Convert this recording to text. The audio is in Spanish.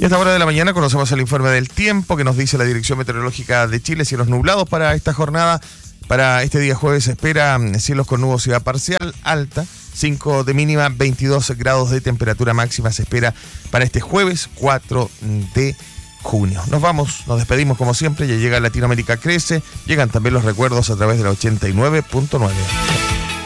Y a esta hora de la mañana conocemos el informe del tiempo que nos dice la Dirección Meteorológica de Chile. Cielos nublados para esta jornada. Para este día jueves se espera cielos con nubosidad parcial alta, 5 de mínima, 22 grados de temperatura máxima se espera para este jueves 4 de junio. Nos despedimos como siempre, ya llega Latinoamérica Crece, llegan también los recuerdos a través de la 89.9.